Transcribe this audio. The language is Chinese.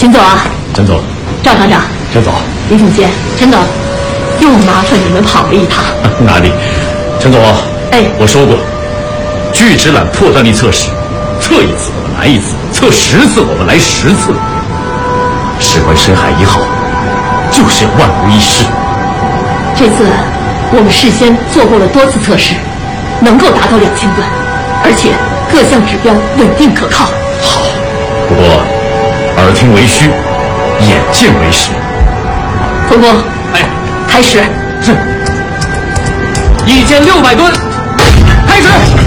秦总啊， 陈总， 赵厂长， 陈总， 李总监，陈总，又麻烦你们跑了一趟。 哪里？陈总， 哎， 我说过，聚酯揽破断力测试，测一次我们来一次，测10次我们来10次。事关深海1号，就是要万无一失。 这次我们事先做过了多次测试，能够达到2000吨，而且各项指标稳定可靠。 好，不过耳听为虚，眼见为实。 冯工， 哎， 开始。 是。1600吨，开始。